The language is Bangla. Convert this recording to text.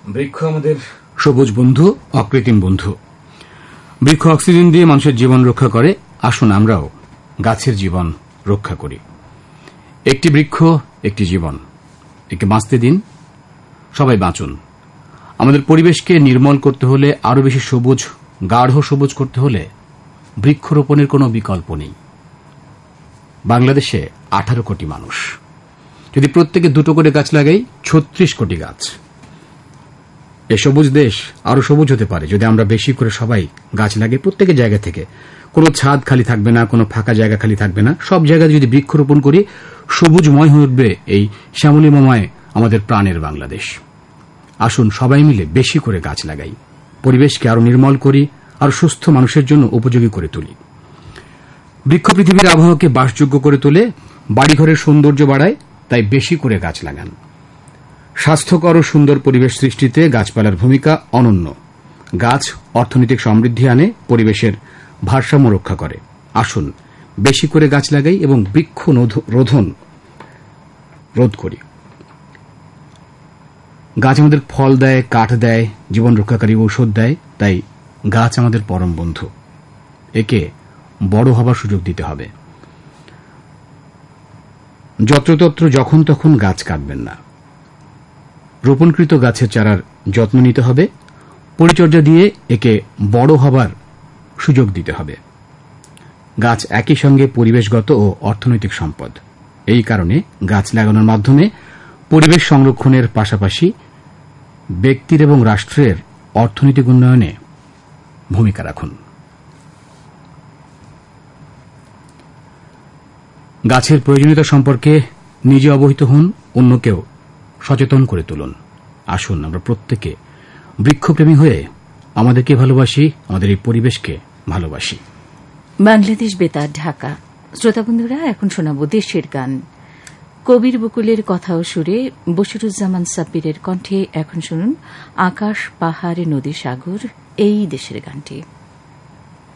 বৃক্ষ আমাদের সবুজ বন্ধু, অকৃত্রিম বন্ধু। বৃক্ষ অক্সিজেন দিয়ে মানুষের জীবন রক্ষা করে। আসুন আমরাও গাছের জীবন রক্ষা করি। একটি বৃক্ষ, একটি জীবন। একে বাঁচতে দিন, সবাই বাঁচুন। আমাদের পরিবেশকে নির্মল করতে হলে, আরো বেশি সবুজ, গাঢ় সবুজ করতে হলে বৃক্ষরোপণের কোনো বিকল্প নেই। বাংলাদেশে 18 কোটি মানুষ। যদি প্রত্যেকে 2টো করে গাছ লাগাই, 36 কোটি গাছ। এ সবুজ দেশ আরো সবুজ হতে পারে যদি আমরা বেশি করে সবাই গাছ লাগাই। প্রত্যেকের জায়গা থেকে কোনো ছাদ খালি থাকবে না, কোনো ফাঁকা জায়গা খালি থাকবে না। সব জায়গায় যদি বৃক্ষরোপণ করি, সবুজময় হয়ে উঠবে এই শ্যামলিময় আমাদের প্রাণের বাংলাদেশ। আসুন সবাই মিলে বেশি করে গাছ লাগাই, পরিবেশকে আরো নির্মল করি, আরো সুস্থ মানুষের জন্য উপযোগী করে তুলি। বৃক্ষ পৃথিবীর আবহাওয়াকে বাসযোগ্য করে তোলে, বাড়িঘরের সৌন্দর্য বাড়ায়। তাই বেশি করে গাছ লাগান। স্বাস্থ্যকর ও সুন্দর পরিবেশ সৃষ্টিতে গাছপালার ভূমিকা অনন্য। গাছ অর্থনৈতিক সমৃদ্ধি আনে, পরিবেশের ভারসাম্য রক্ষা করে। আসুন বেশি করে গাছ লাগাই এবং বৃক্ষ রোধ করি। গাছ আমাদের ফল দেয়, কাঠ দেয়, জীবন রক্ষাকারী ঔষধ দেয়। তাই গাছ আমাদের পরম বন্ধু। একে বড় হবার সুযোগ দিতে হবে। যত্রতত্র যখন তখন গাছ কাটবেন না। রোপণকৃত গাছের চারার যত্ন নিতে হবে, পরিচর্যা দিয়ে একে বড় হবার সুযোগ দিতে হবে। গাছ একই সঙ্গে পরিবেশগত ও অর্থনৈতিক সম্পদ। এই কারণে গাছ লাগানোর মাধ্যমে পরিবেশ সংরক্ষণের পাশাপাশি ব্যক্তির এবং রাষ্ট্রের অর্থনৈতিক উন্নয়নে ভূমিকা রাখুন। গাছের প্রয়োজনীয়তা সম্পর্কে নিজে অবহিত হন, অন্যকেও সচেতন করে তুলুন। আসুন আমরা প্রত্যেকে বৃক্ষপ্রেমী হয়ে আমাদেরকে ভালোবাসি, আমাদের এই পরিবেশকে ভালোবাসি। বাংলাদেশ বেতার, ঢাকা। শ্রোতা বন্ধুরা, এখন শোনাব দেশের গান। কবির বকুলের কথা ও সুরে বশিরুজ্জামান সাব্বিরের কণ্ঠে এখন শুনুন আকাশ, পাহাড়, নদী, সাগর, এই দেশের গানটি।